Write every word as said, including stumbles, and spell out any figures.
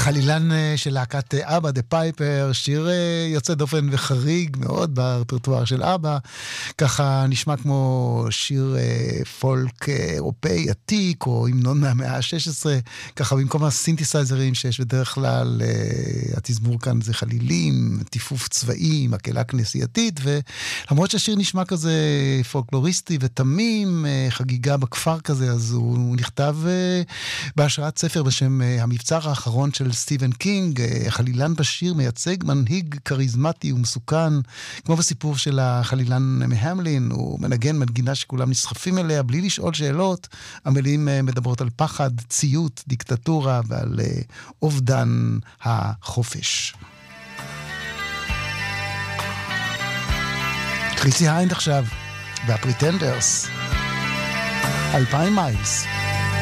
החלילן של להקת אבא, The Piper, שיר יוצא דופן וחריג מאוד ברפרטואר של אבא, ככה נשמע כמו שיר פולק אירופאי עתיק, או המנון מהמאה ה-שש עשרה, ככה במקום הסינתסייזרים שיש בדרך כלל, התזמור כאן זה חלילים, טיפוף צבאי, מקהלה כנסייתית, ולמרות שהשיר נשמע כזה פולקלוריסטי ותמים, חגיגה בכפר כזה, אז הוא נכתב בהשראת ספר בשם המבצר האחרון של סטיבן קינג. החלילן בשיר מייצג מנהיג כריזמטי ומסוכן, כמו בסיפור של החלילן מהמלין, הוא מנגן מנגינה שכולם נסחפים אליה בלי לשאול שאלות. המילים מדברות על פחד, ציות, דיקטטורה ועל אובדן החופש. קריסי היינד עכשיו, והפריטנדרס, אלפיים מיילס.